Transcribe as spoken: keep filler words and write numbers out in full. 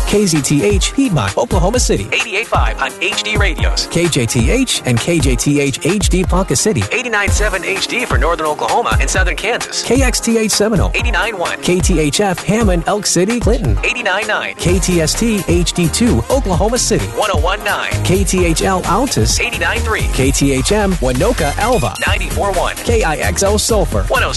K Z T H Piedmont, Oklahoma City. eighty-eight point five on H D radios. K J T H and K J T H H D Ponca City. eighty-nine point seven H D for northern Oklahoma and southern Kansas. K X T H Seminole. eighty-nine point one. K T H F Hammond, Elk City, Clinton. eighty-nine point nine. K T S T H D two, Oklahoma City. one oh one point nine. K T H L Altus. eighty-nine point three. K T H M Winoka, Alva. ninety-four point one. K I X O Sulphur. one oh